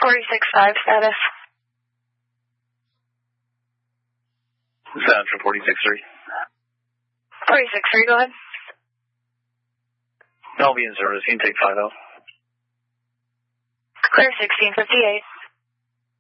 46.5 status. Sound from 46.3. 46.3, go ahead. I'll be in service. You can take 5 out. Clear 1658.